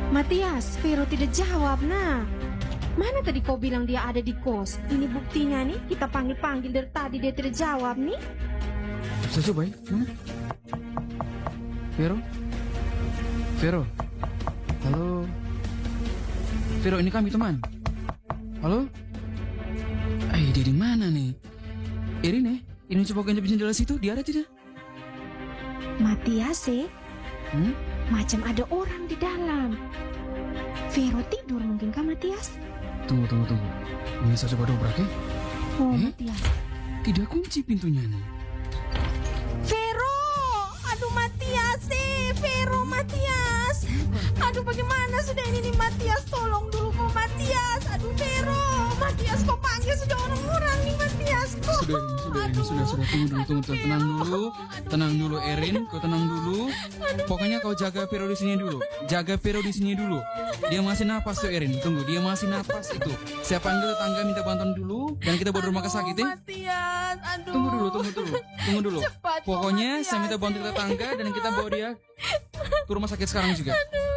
Matias, Vero tidak jawab, nah. Mana tadi kau bilang dia ada di kos? Ini buktinya nih, kita panggil-panggil dari tadi dia tidak jawab nih. Saya coba ya, mana? Vero? Vero? Halo? Vero, ini kami teman. Halo? Dia di mana nih? Erin ini coba kau jendela situ, dia ada tidak? Matias, macam ada orang di dalam. Vero tidur mungkin kah Matias? Tunggu. Ini saya coba dobrak ya. Oh, Matias. Tidak kunci pintunya nih. Vero! Aduh Matias, Vero, Matias. Aduh bagaimana sudah ini nih Matias, tolong dulu kok Matias. Aduh Vero, Matias kok panggil sudah orang-orang nih Matias kok. Sudah. Tunggu. Tenang dulu Erin, kau tenang dulu. Pokoknya kau jaga Vero di sini dulu. Dia masih napas tuh Erin. Tunggu, dia masih napas itu. Saya panggil tetangga minta bantuan dulu dan kita bawa ke rumah sakit ya. Matias, aduh. Tunggu dulu. Cepat, Pokoknya Matias. saya minta bantuan tetangga dan kita bawa dia ke rumah sakit sekarang juga.